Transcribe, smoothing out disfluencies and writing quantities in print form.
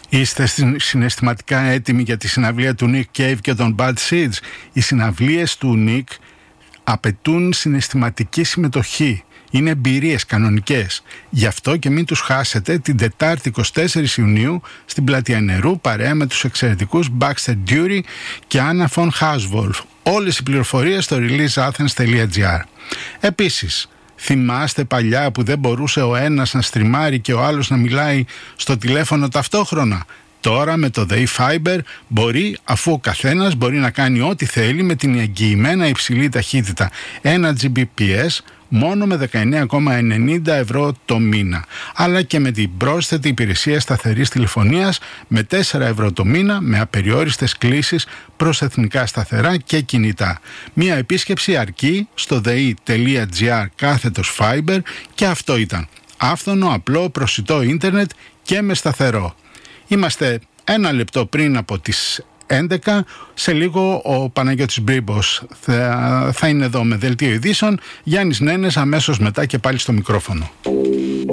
Είστε συναισθηματικά έτοιμοι για τη συναυλία του Nick Cave και των Bad Seeds? Οι συναυλίες του Nick απαιτούν συναισθηματική συμμετοχή. Είναι εμπειρίες κανονικές. Γι' αυτό και μην τους χάσετε την Τετάρτη 24 Ιουνίου στην Πλατεία Νερού, παρέα με τους εξαιρετικούς Baxter Dury και Anna von Hauswolf. Όλες οι πληροφορίες στο releaseathens.gr. Επίσης, θυμάστε παλιά που δεν μπορούσε ο ένας να στριμάρει και ο άλλος να μιλάει στο τηλέφωνο ταυτόχρονα? Τώρα με το Day Fiber μπορεί, αφού ο καθένας μπορεί να κάνει ό,τι θέλει με την εγγυημένα υψηλή ταχύτητα 1 Gbps μόνο με 19,90 ευρώ το μήνα, αλλά και με την πρόσθετη υπηρεσία σταθερής τηλεφωνίας με 4 ευρώ το μήνα με απεριόριστες κλήσεις προς εθνικά σταθερά και κινητά. Μία επίσκεψη αρκεί στο dei.gr/fiber και αυτό ήταν. Άφθονο, απλό, προσιτό ίντερνετ και με σταθερό. Είμαστε ένα λεπτό πριν από τις 11. Σε λίγο ο Παναγιώτης Μπρίμπος θα είναι εδώ με δελτίο ειδήσεων. Γιάννης Νένες αμέσως μετά και πάλι στο μικρόφωνο.